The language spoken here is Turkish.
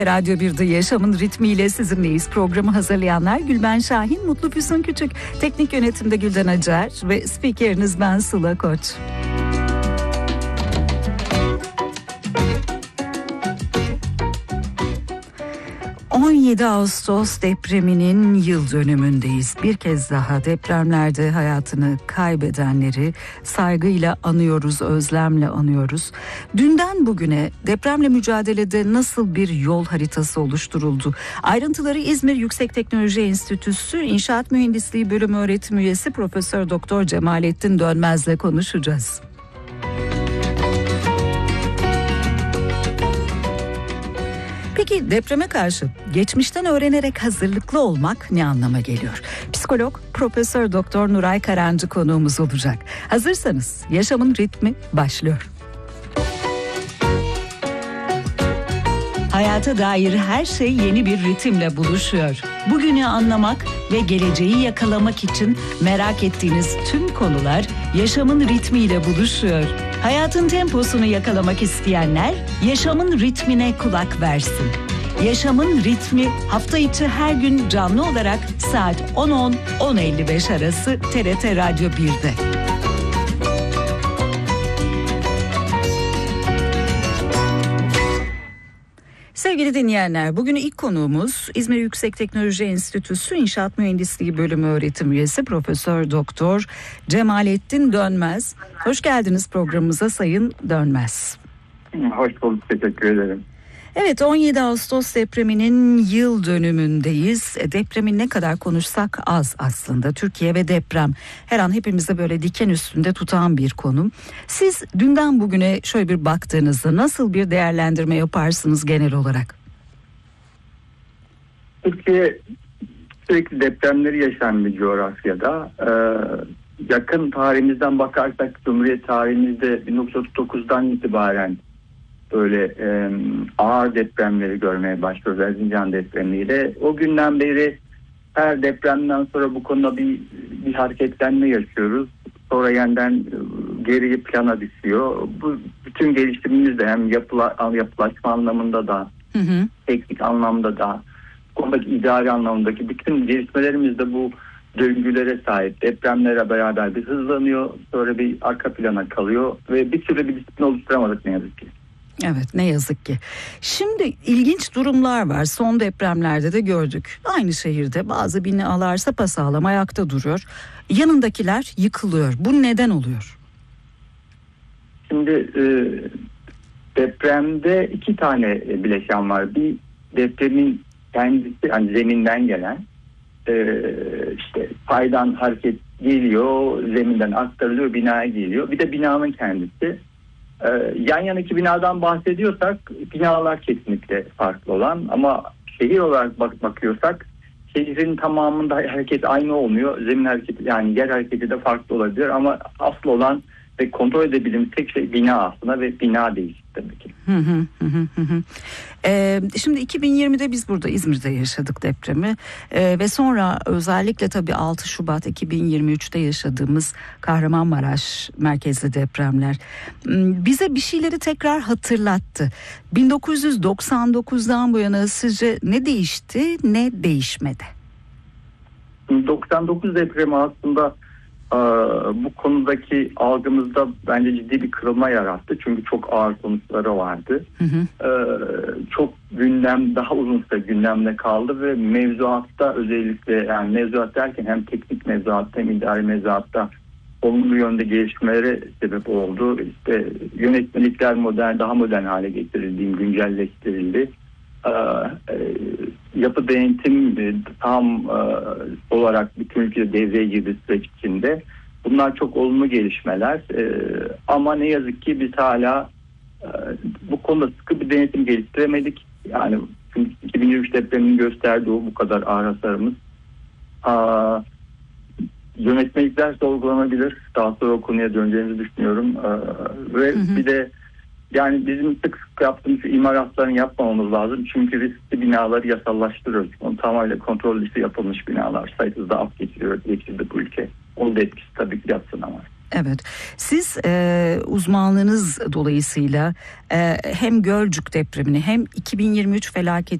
Radyo 1'de Yaşamın Ritmiyle sizinleyiz. Programı hazırlayanlar Gülben Şahin, Mutlu Füsun Küçük, teknik yönetimde Gülden Acar ve spikeriniz ben Sıla Koç. 17 Ağustos depreminin yıl dönümündeyiz. Bir kez daha depremlerde hayatını kaybedenleri saygıyla anıyoruz, özlemle anıyoruz. Dünden bugüne depremle mücadelede nasıl bir yol haritası oluşturuldu? Ayrıntıları İzmir Yüksek Teknoloji Enstitüsü İnşaat Mühendisliği Bölümü öğretim üyesi Profesör Doktor Cemalettin Dönmez'le konuşacağız. Peki depreme karşı geçmişten öğrenerek hazırlıklı olmak ne anlama geliyor? Psikolog Profesör Doktor Nuray Karancı konuğumuz olacak. Hazırsanız Yaşamın Ritmi başlıyor. Hayata dair her şey yeni bir ritimle buluşuyor. Bugünü anlamak ve geleceği yakalamak için merak ettiğiniz tüm konular yaşamın ritmiyle buluşuyor. Hayatın temposunu yakalamak isteyenler yaşamın ritmine kulak versin. Yaşamın ritmi hafta içi her gün canlı olarak saat 10.10-10.55 arası TRT Radyo 1'de. Sevgili dinleyenler, bugün ilk konuğumuz İzmir Yüksek Teknoloji Enstitüsü İnşaat Mühendisliği Bölümü öğretim üyesi Profesör Doktor Cemalettin Dönmez. Hoş geldiniz programımıza Sayın Dönmez. Hoş bulduk, teşekkür ederim. Evet, 17 Ağustos depreminin yıl dönümündeyiz. Depremi ne kadar konuşsak az aslında. Türkiye ve deprem her an hepimize böyle diken üstünde tutan bir konu. Siz dünden bugüne şöyle bir baktığınızda nasıl bir değerlendirme yaparsınız genel olarak? Türkiye sürekli depremleri yaşayan bir coğrafyada. Yakın tarihimizden bakarsak Cumhuriyet tarihimizde 1939'dan itibaren böyle ağır depremleri görmeye başlıyoruz, Erzincan depremiyle. O günden beri her depremden sonra bu konuda bir hareketlenme yaşıyoruz. Sonra yeniden geri plana düşüyor. Bu bütün gelişimimiz de hem yapılaşma anlamında da, teknik anlamda da, konudaki idari anlamındaki bütün gelişmelerimiz de bu döngülere sahip. Depremlere beraber bir hızlanıyor, sonra bir arka plana kalıyor ve bir türlü bir disiplin oluşturamadık ne yazık ki. Evet, ne yazık ki. Şimdi ilginç durumlar var. Son depremlerde de gördük. Aynı şehirde bazı binalar sapasağlam ayakta duruyor. Yanındakiler yıkılıyor. Bu neden oluyor? Şimdi depremde iki tane bileşen var. Bir depremin kendisi, hani zeminden gelen işte paydan hareket geliyor, zeminden aktarılıyor, binaya geliyor. Bir de binanın kendisi. Yan yana iki binadan bahsediyorsak binalar kesinlikle farklı olan, ama şehir olarak bakıyorsak şehrin tamamında hareket aynı olmuyor. Zemin hareketi, yani yer hareketi de farklı olabilir, ama asıl olan ve kontrol edebildiğimiz tek şey bina aslında ve bina değil tabii ki. Şimdi 2020'de biz burada İzmir'de yaşadık depremi ve sonra özellikle tabii 6 Şubat 2023'te yaşadığımız Kahramanmaraş merkezli depremler bize bir şeyleri tekrar hatırlattı. 1999'dan bu yana sizce ne değişti, ne değişmedi? 99 depremi aslında bu konudaki algımızda bence ciddi bir kırılma yarattı. Çünkü çok ağır sonuçları vardı. Çok daha uzun süre gündemde kaldı ve mevzuatta, özellikle yani mevzuat derken hem teknik mevzuatta hem idari mevzuatta olumlu yönde gelişmelere sebep oldu. İşte yönetmelikler daha modern hale getirildi, güncelleştirildi. Yapı denetim tam olarak bütün ülkede devreye girdi süreç içinde. Bunlar çok olumlu gelişmeler. Ama ne yazık ki biz hala bu konuda sıkı bir denetim geliştiremedik. Yani 2023 depreminin gösterdiği bu kadar ağır hasarımız. Yönetmelikler sorgulanabilir. Daha sonra o konuya döneceğimizi düşünüyorum. Ve bir de yani bizim sık sık yaptığımız imar hatlarını yapmamamız lazım. Çünkü riskli binaları yasallaştırıyoruz. Onu tamamen kontrol dışı yapılmış binalar sayısız da af geçirdi bu ülke. Onun da etkisi tabii ki yatsınamaz. Evet. Siz uzmanlığınız dolayısıyla hem Gölcük depremini hem 2023 felaket